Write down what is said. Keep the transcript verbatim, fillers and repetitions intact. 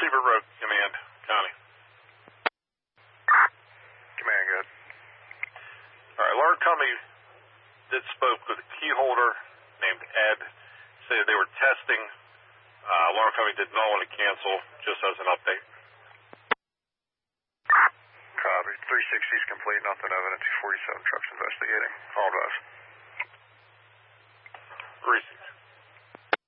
Beaver Road, Command, Connie. Command, good. All right, Lauren Cummey did spoke with a key holder named Ed, said they were testing. Uh, Lauren Cummey did not want to cancel, just as an update. Copy. three sixty is complete, nothing evident. two forty-seven trucks investigating. All drive. Reese.